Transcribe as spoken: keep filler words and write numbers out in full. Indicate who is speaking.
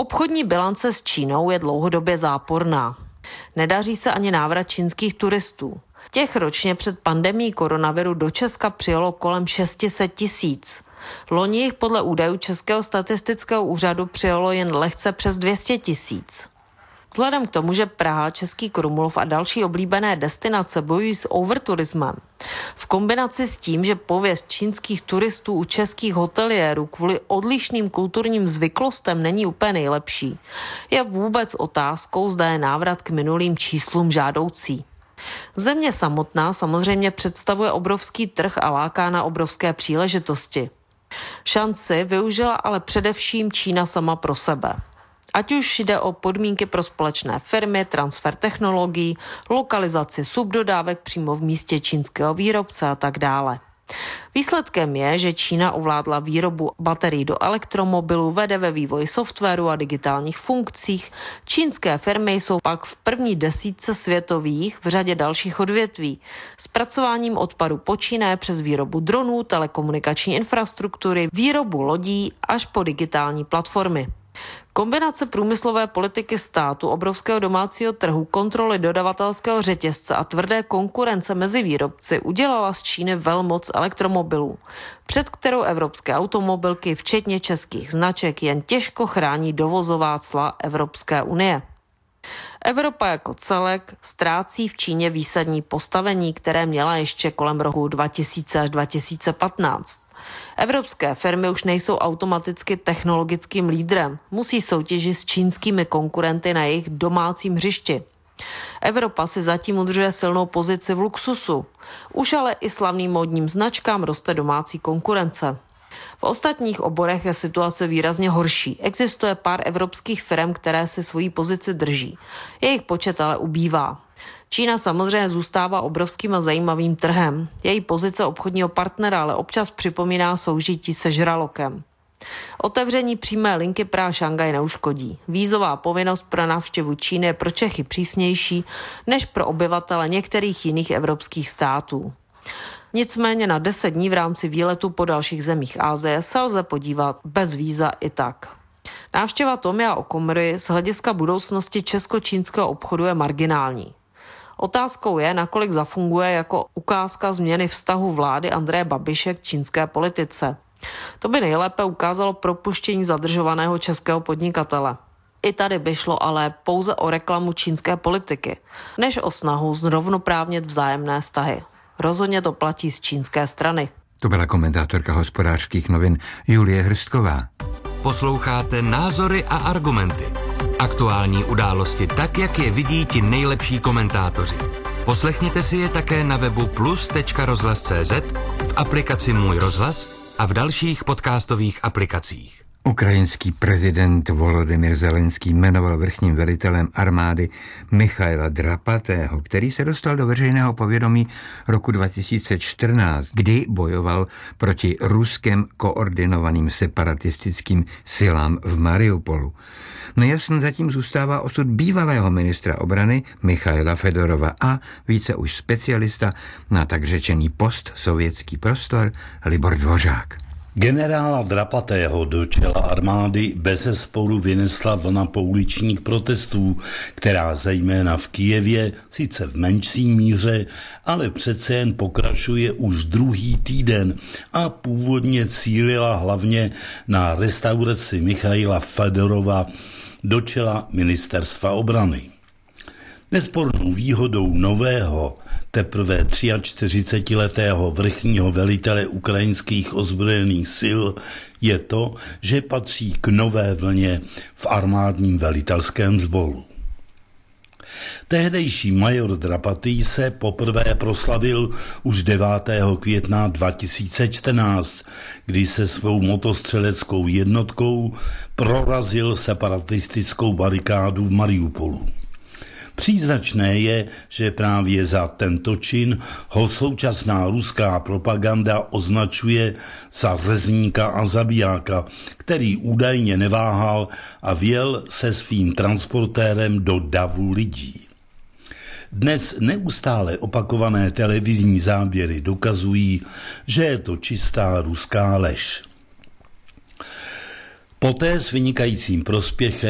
Speaker 1: Obchodní bilance s Čínou je dlouhodobě záporná. Nedaří se ani návrat čínských turistů. Těch ročně před pandemií koronaviru do Česka přijelo kolem šest set tisíc. Loni jich podle údajů Českého statistického úřadu přijelo jen lehce přes dvě stě tisíc. Vzhledem k tomu, že Praha, Český Krumlov a další oblíbené destinace bojují s overturismem, v kombinaci s tím, že pověst čínských turistů u českých hoteliérů kvůli odlišným kulturním zvyklostem není úplně nejlepší, je vůbec otázkou, zda je návrat k minulým číslům žádoucí. Země samotná samozřejmě představuje obrovský trh a láká na obrovské příležitosti. Šanci využila ale především Čína sama pro sebe. Ať už jde o podmínky pro společné firmy, transfer technologií, lokalizaci subdodávek přímo v místě čínského výrobce a tak dále. Výsledkem je, že Čína ovládla výrobu baterií do elektromobilů, vede ve vývoji softwaru a digitálních funkcích. Čínské firmy jsou pak v první desítce světových v řadě dalších odvětví. Zpracováním odpadu počínaje přes výrobu dronů, telekomunikační infrastruktury, výrobu lodí až po digitální platformy. Kombinace průmyslové politiky státu, obrovského domácího trhu, kontroly dodavatelského řetězce a tvrdé konkurence mezi výrobci udělala z Číny velmoc elektromobilů, před kterou evropské automobilky, včetně českých značek, jen těžko chrání dovozová cla Evropské unie. Evropa jako celek ztrácí v Číně výsadní postavení, které měla ještě kolem roku dva tisíce až dva tisíce patnáct. Evropské firmy už nejsou automaticky technologickým lídrem, musí soutěžit s čínskými konkurenty na jejich domácím hřišti. Evropa si zatím udržuje silnou pozici v luxusu, už ale i slavným módním značkám roste domácí konkurence. V ostatních oborech je situace výrazně horší. Existuje pár evropských firm, které si svoji pozici drží. Jejich počet ale ubývá. Čína samozřejmě zůstává obrovským a zajímavým trhem. Její pozice obchodního partnera ale občas připomíná soužití se žralokem. Otevření přímé linky Praha-Šangaj neuškodí. Vízová povinnost pro návštěvu Číny je pro Čechy přísnější než pro obyvatele některých jiných evropských států. Nicméně na deset dní v rámci výletu po dalších zemích Asie se lze podívat bez víza i tak. Návštěva Tomia Okamury z hlediska budoucnosti česko-čínského obchodu je marginální. Otázkou je, nakolik zafunguje jako ukázka změny vztahu vlády Andreje Babiše k čínské politice. To by nejlépe ukázalo propuštění zadržovaného českého podnikatele. I tady by šlo ale pouze o reklamu čínské politiky, než o snahu zrovnoprávnit vzájemné vztahy. Rozhodně to platí z čínské strany.
Speaker 2: To byla komentátorka Hospodářských novin Julie Hrstková.
Speaker 3: Posloucháte Názory a argumenty. Aktuální události tak, jak je vidí ti nejlepší komentátoři. Poslechněte si je také na webu plus tečka rozhlas tečka cé zet, v aplikaci Můj rozhlas a v dalších podcastových aplikacích.
Speaker 2: Ukrajinský prezident Volodymyr Zelenský jmenoval vrchním velitelem armády Michaila Drapatého, který se dostal do veřejného povědomí roku dva tisíce čtrnáct, kdy bojoval proti ruskem koordinovaným separatistickým silám v Mariupolu. Nejasný zatím zůstává osud bývalého ministra obrany Michaila Fedorova a více už specialista na tak řečený postsovětský prostor Libor Dvořák.
Speaker 4: Generála Drapatého do čela armády bezesporu vynesla vlna pouličních protestů, která zejména v Kyjevě, sice v menší míře, ale přece jen pokračuje už druhý týden a původně cílila hlavně na restauraci Michaila Fedorova do čela ministerstva obrany. Nespornou výhodou nového, teprve čtyřicetiletého vrchního velitele ukrajinských ozbrojených sil je to, že patří k nové vlně v armádním velitelském sboru. Tehdejší major Drapatý se poprvé proslavil už devátého května dva tisíce čtrnáct, kdy se svou motostřeleckou jednotkou prorazil separatistickou barikádu v Mariupolu. Příznačné je, že právě za tento čin ho současná ruská propaganda označuje za řezníka a zabijáka, který údajně neváhal a vjel se svým transportérem do davu lidí. Dnes neustále opakované televizní záběry dokazují, že je to čistá ruská lež. Poté s vynikajícím prospěchem